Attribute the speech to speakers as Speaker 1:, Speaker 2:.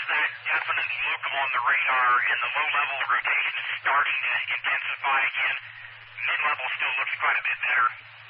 Speaker 1: that definite look on the radar, and the low-level rotation is starting to intensify again. Mid-level still looks quite a bit better.